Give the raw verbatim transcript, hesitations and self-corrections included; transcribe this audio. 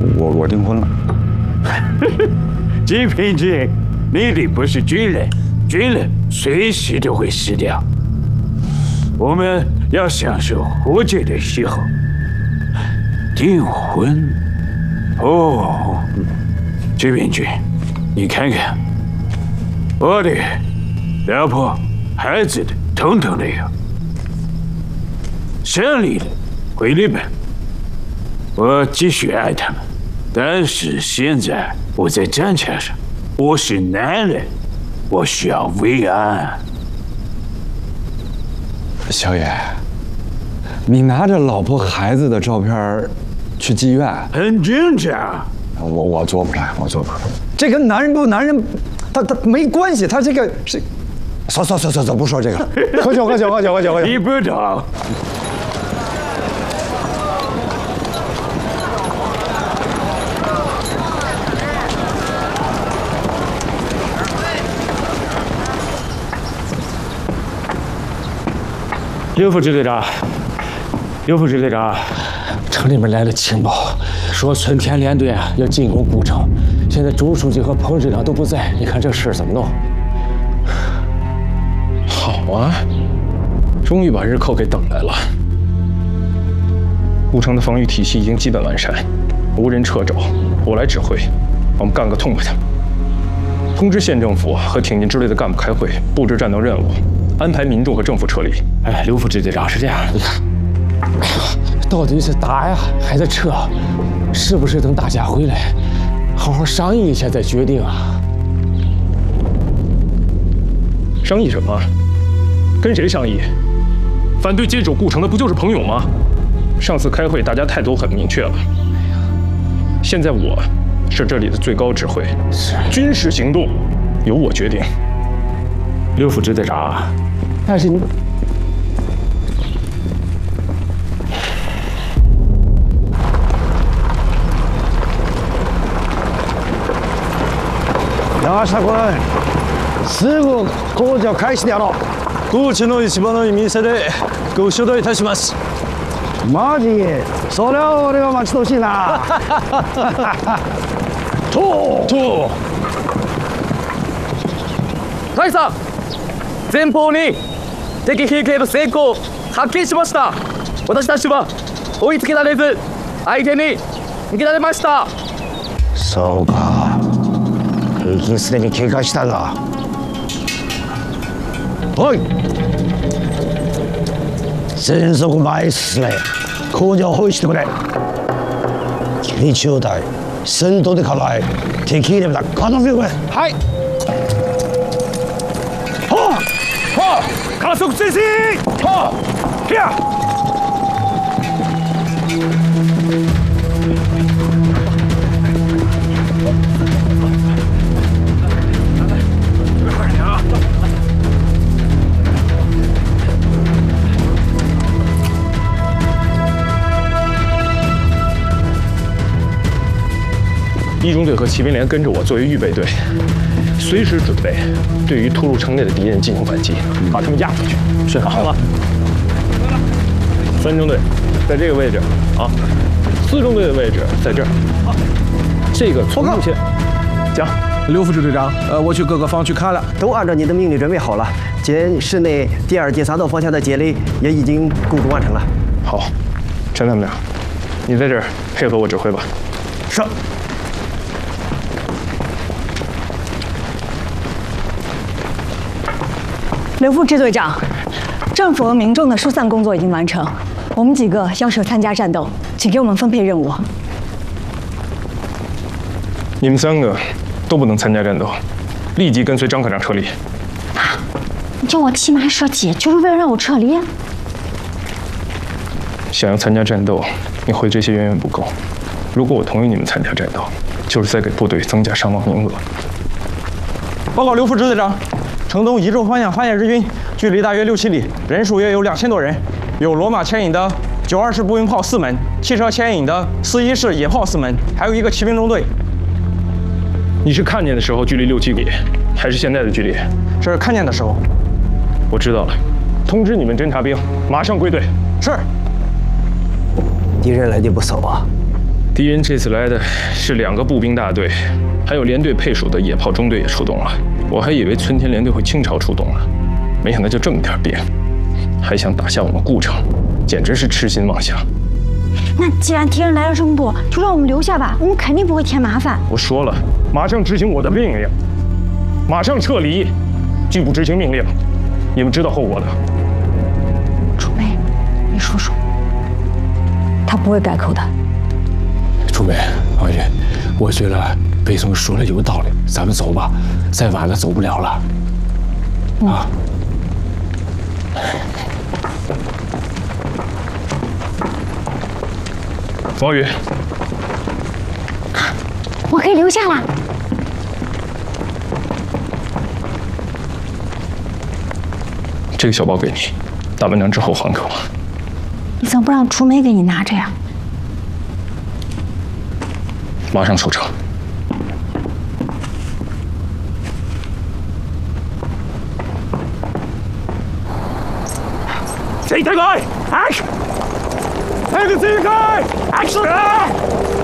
我我订婚了。 季平君，你的不是军人，军人随时都会死掉。我们要享受活着的时候。订婚？哦，季平君，你看看，我的老婆、孩子的，统统都有。胜利了，回来吧。我继续爱他们，但是现在我在战场上，我是男人，我需要慰安。 小野，你拿着老婆孩子的照片去妓院， 很正常。 我我做不来，我做不来。 这跟男人不男人，他他没关系，他这个是。算算算算算，不说这个了。喝酒喝酒喝酒喝酒喝酒。 你不懂。 刘副支队长，刘副支队长，城里面来了情报，说村田联队啊要进攻古城，现在朱书记和彭支长都不在，你看这事怎么弄？ 好啊，终于把日寇给等来了。古城的防御体系已经基本完善，无人掣肘，我来指挥，我们干个痛快的。通知县政府和挺进支队的干部开会，布置战斗任务。安排民众和政府撤离。 哎，刘副支队长是这样的，到底是打呀还是撤？是不是等大家回来，好好商议一下再决定啊？ 商议什么？跟谁商议？反对坚守故城的不就是彭勇吗？上次开会大家态度很明确了。现在我是这里的最高指挥，军事行动由我决定。 刘副支队长。但是你， 山下君、すぐ工事を開始であろう。高知の市場の店でご招待いたします。マジ？それは俺は待ち遠しいな。とと。 大佐、前方に。敵兵系の成功を発見しました。私たちは追いつけられず相手に逃げられました。 そうか、兵器すでに警戒したんだ。おい、全速前へ進め、工場を包囲してくれ。君中隊先頭で構え、敵入れだ片付けてくれ。はい。 加速前進！好，呀！ 一中队和骑兵连跟着我作为预备队。随时准备对于突入城内的敌人进行反击，把他们压回去。是，好了。三中队在这个位置啊，四中队的位置在这儿。这个从路线讲。 刘副支队长，呃，我去各个方区看了， 都按照你的命令准备好了。今市内第二、第三道方向的接垒也已经工作完成了。 好，陈参谋长，你在这儿配合我指挥吧。 是。 刘副支队长，政府和民众的疏散工作已经完成，我们几个要求参加战斗，请给我们分配任务。 你们三个都不能参加战斗，立即跟随张科长撤离。 啊！你叫我骑马射击，就是为了让我撤离？ 想要参加战斗，你会这些远远不够。如果我同意你们参加战斗，就是在给部队增加伤亡名额。 报告刘副支队长。城东宜州方向发现日军，距离大约六七里，人数约有两千多人，有罗马牵引的九二式步兵炮四门，汽车牵引的四一式野炮四门，还有一个骑兵中队。 你是看见的时候距离六七里，还是现在的距离？ 是看见的时候。 我知道了，通知你们侦察兵马上归队。 是。 敌人来的不少啊， 敌人这次来的是两个步兵大队，还有连队配属的野炮中队也出动了。我还以为春天连队会倾巢出动呢，没想到就这么点变，还想打下我们顾城，简直是痴心妄想。 那既然敌人来了这么多，就让我们留下吧，我们肯定不会添麻烦。 我说了，马上执行我的命令，马上撤离，拒不执行命令，你们知道后果的。 楚梅，你说说， 他不会改口的。 楚梅，王爷，我觉得北宋说的有道理，咱们走吧，再晚了走不了了。嗯、啊。 王宇， 我可以留下了。 这个小包给你，打完仗之后还给我。 你怎么不让楚梅给你拿着呀？ 马上收场。 谁开？ Action！ Take the 开 ！Action！